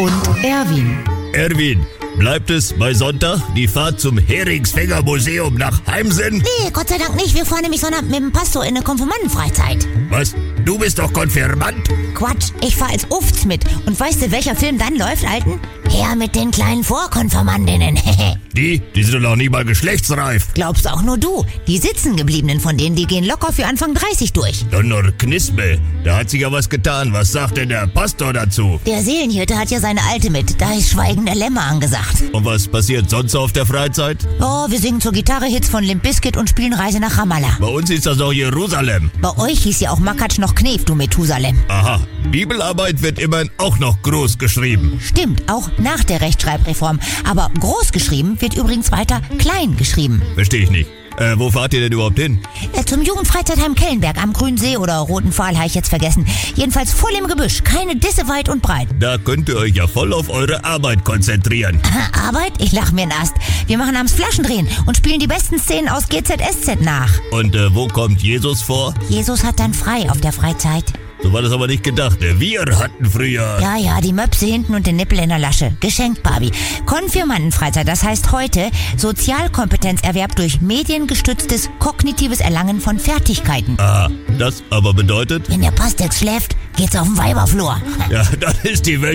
und Erwin. Erwin, bleibt es bei Sonntag die Fahrt zum Heringsfänger-Museum nach Heimsen? Nee, Gott sei Dank nicht. Wir fahren nämlich Sonnabend mit dem Pastor in eine Konfirmandenfreizeit. Was? Du bist doch Konfirmand? Quatsch, ich fahr als Ufts mit. Und weißt du, welcher Film dann läuft, Alten? Her mit den kleinen Vorkonfirmandinnen. Die sind doch noch nie mal geschlechtsreif. Glaubst auch nur du. Die Sitzengebliebenen von denen, die gehen locker für Anfang 30 durch. Donner Knispe, da hat sich ja was getan. Was sagt denn der Pastor dazu? Der Seelenhirte hat ja seine Alte mit. Da ist Schweigen der Lämmer angesagt. Und was passiert sonst auf der Freizeit? Oh, wir singen zur Gitarre Hits von Limp Bizkit und spielen Reise nach Ramallah. Bei uns ist das doch Jerusalem. Bei euch hieß ja auch Makatsch noch Knef, du Methusalem. Aha, Bibelarbeit wird immerhin auch noch groß geschrieben. Stimmt, auch nach der Rechtschreibreform. Aber groß geschrieben wird übrigens weiter klein geschrieben. Verstehe ich nicht. Wo fahrt ihr denn überhaupt hin? Zum Jugendfreizeitheim Kellenberg am Grünen See oder Roten Pfahl, habe ich jetzt vergessen. Jedenfalls voll im Gebüsch, keine Disse weit und breit. Da könnt ihr euch ja voll auf eure Arbeit konzentrieren. Arbeit? Ich lach mir 'n Ast. Wir machen abends Flaschendrehen und spielen die besten Szenen aus GZSZ nach. Und wo kommt Jesus vor? Jesus hat dann frei auf der Freizeit. So war das aber nicht gedacht. Wir hatten früher... Ja, die Möpse hinten und den Nippel in der Lasche. Geschenkt, Barbie. Konfirmandenfreizeit, das heißt heute Sozialkompetenzerwerb durch mediengestütztes kognitives Erlangen von Fertigkeiten. Ah, das aber bedeutet... Wenn der Pastex schläft, geht's auf den Weiberflur. Ja, dann ist die Welt